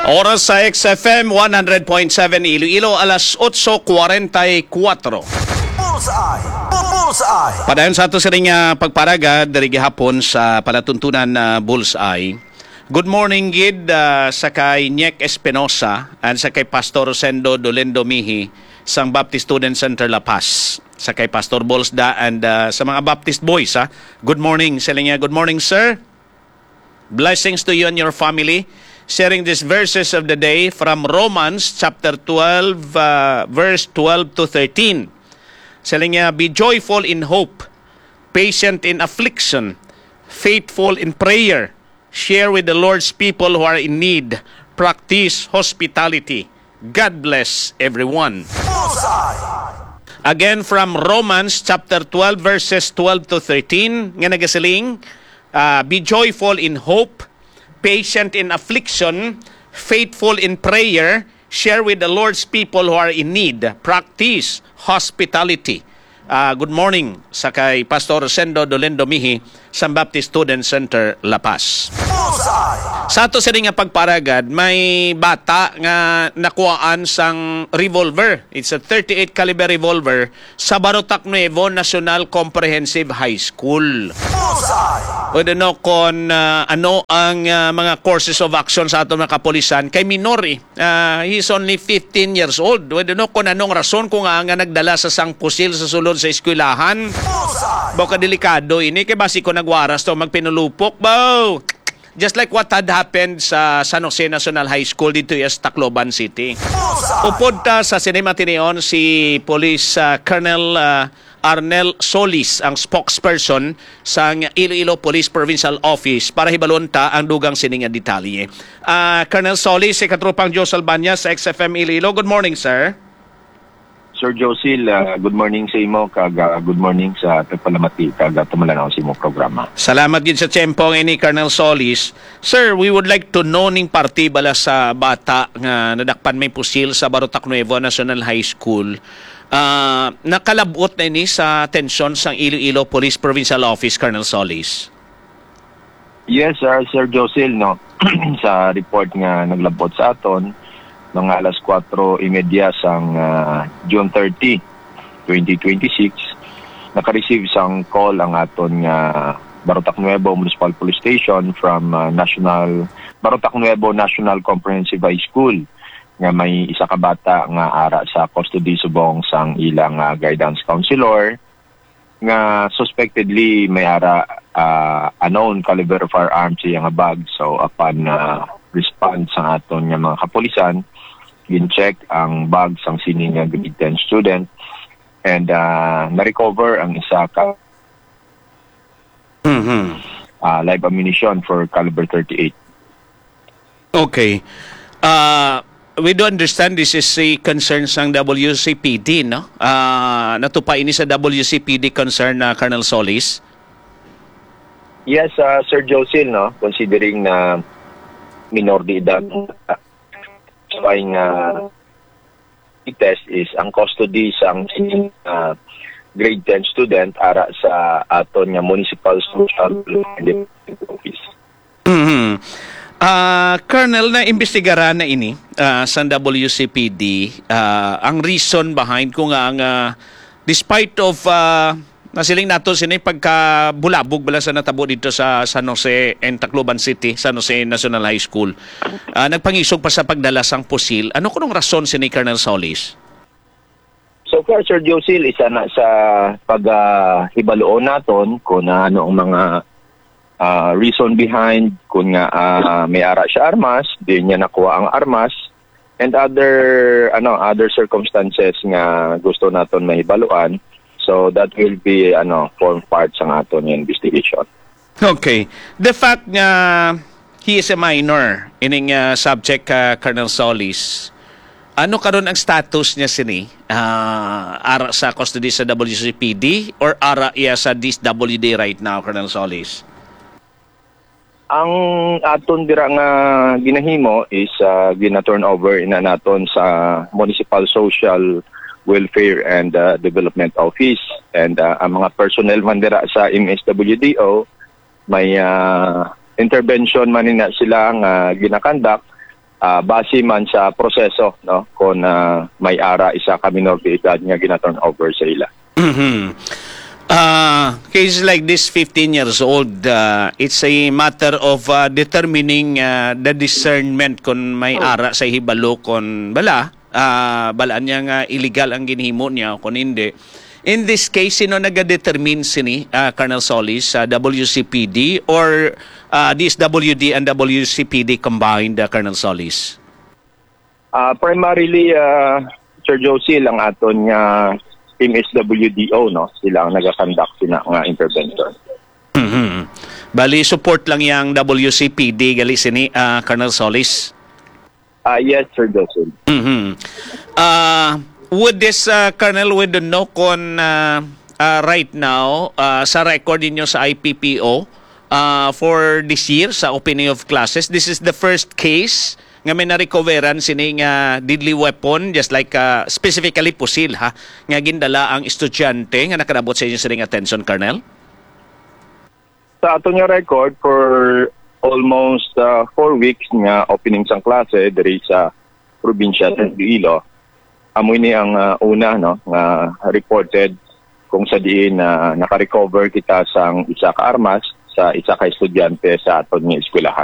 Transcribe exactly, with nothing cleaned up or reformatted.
Oras sa X F M one hundred point seven Iloilo, alas otso kuwarentakuwatro. Bullseye! Bullseye! Padayon sa ato sa ring uh, pagparagad dari gihapon sa palatuntunan na uh, Bullseye. Good morning gid uh, sa kay Nyek Espinosa and sa kay Pastor Rosendo Dolendo Mihi sang Baptist Student Center La Paz. Sa kay Pastor Bolsda and uh, sa mga Baptist boys ha. Good morning sa linya. Good morning sir. Blessings to you and your family. Sharing these verses of the day from Romans chapter twelve, uh, verse twelve to thirteen. Sabi niya, be joyful in hope, patient in affliction, faithful in prayer, share with the Lord's people who are in need, practice hospitality. God bless everyone. Again from Romans chapter twelve, verses twelve to thirteen, nga nagasiling, uh, be joyful in hope, patient in affliction, faithful in prayer, share with the Lord's people who are in need, practice hospitality. Uh, good morning sa kay Pastor Rosendo Dolendo Mihi sa Baptist Student Center La Paz. Sa ato sa ring nga pagparagad, may bata nga nakuhaan sang revolver. It's a thirty-eight caliber revolver sa Barotac Nuevo National Comprehensive High School. Pwede no kung uh, ano ang uh, mga courses of action sa ato mga kapolisan kay minor eh. Uh, he's only fifteen years old. Pwede no kung anong rason kung nga, nga nagdala sa sang pusil sa sulod sa eskwelahan. Baka delikado ini kay basi ko nagwaras to magpinulupok ba. Just like what had happened sa San Jose National High School dito sa Tacloban City. Upod ta sa Cinema Tineon si Police uh, Colonel uh, Arnel Solis, ang spokesperson sa Iloilo Police Provincial Office para hibalunta ang dugang sininga detalye. Uh, Colonel Solis, si Katrupang Joe Salbanya sa X F M Iloilo. Good morning, sir. Sir Josil, uh, good morning sa imo, kag uh, good morning sa Tagpalamati, kag tumalanaw sa imo programa. Salamat din sa tiyempong ini, Colonel Solis. Sir, we would like to know ning party bala sa bata nga nadakpan may pusil sa Barotac Nuevo National High School. Uh, nakalabot na ini sa tensyon sa Iloilo Police Provincial Office, Colonel Solis. Yes, uh, Sir Josil, no. Sa report nga naglabot sa aton, mga alas kwatro imedya sang uh, June thirtieth, twenty twenty-six, naka-receive sang call ang aton nga Barotac Nuevo Municipal Police Station from uh, National Barotac Nuevo National Comprehensive High School nga may isa ka bata nga ara sa custody subong sang ilang uh, guidance counselor nga suspectedly may ara uh, unknown caliber firearms siya nga bag. So upon uh, response sa aton nga mga kapulisan, gin-check ang bag sang sining nga grade ten student and uh, na-recover ang isa ka mm-hmm. uh, live ammunition for caliber thirty-eight. Okay. Uh, we do understand this is a concern sang W C P D, no? Uh, natupa ini sa W C P D concern na uh, Colonel Solis? Yes, uh, Sir Josil, no? Considering na minor de edad, uh, ang uh, test is ang custody sang uh, grade ten student ara sa aton nga Municipal Social Office. Mm-hmm. Uh, Colonel, na imbestigaran na ini uh, sa W C P D uh, ang reason behind kung nga ang uh, despite of uh, nasiling nato sini pagka bulabog bala sa natabo dito sa San Jose and Tacloban City, San Jose National High School. Uh, nagpangisog pa sa pagdala sang pusil. Ano kunong rason sini Colonel Solis? So far, Sir Josil, isa na sa pag-hibaluon uh, naton kung uh, ano ang mga uh, reason behind kung nga uh, may ara siya armas, di niya nakuha ang armas, and other ano other circumstances nga gusto naton mahibaluan. So that will be ano form part sa aton yung investigation. Okay. The fact nga he is a minor ining uh, subject uh, Colonel Solis, ano karon ang status niya sini? Uh, ara sa custody sa W C P D or ara iya sa D S W D right now, Colonel Solis? Ang aton dira nga ginahimo is uh, gina-turn over ina naton sa Municipal Social Welfare and uh, Development Office, and uh, ang mga personnel man dira sa M S W D O may uh, intervention man na sila nga ginakandak ah, base man sa proseso, no, kung ah, may ara isa ka minor de edad nga gina-turn over sa ila. Mhm. Uh, cases like this, fifteen years old, uh, it's a matter of uh, determining uh, the discernment kung may ara sa hibalo kung bala, uh, balaan niya nga illegal ang ginhimo niya kung hindi. In this case, sino nag-determine sini, uh, Colonel Solis, uh, W C P D or uh, D S W D and W C P D combined, uh, Colonel Solis? Ah, primarily, uh, Sir Josil, ang aton nga team S W D O, no? Sila ang nag-conduct sina nga intervention. Mhm. Bali, support lang yung W C P D, gali sini, uh, Colonel Solis? Ah, yes, Sir Josil. Mhm. Uh, would this, uh, Colonel, would know kung uh, uh, right now, uh, sa record ninyo sa I P P O, uh, for this year, sa opening of classes, this is the first case nga may na-recoveran sining uh, deadly weapon, just like uh, specifically pusil, ha, nga gindala ang estudyante nga nakanabot sa inyo sining attention, Colonel? Sa aton nga record, for almost uh, four weeks nga opening sang klase diri sa probinsya sa Iloilo, amoy ni ang uh, una, no, nga reported kung sa diin na uh, naka-recover kita sang isa ka armas sa isa ka estudyante sa aton nga eskwelahan.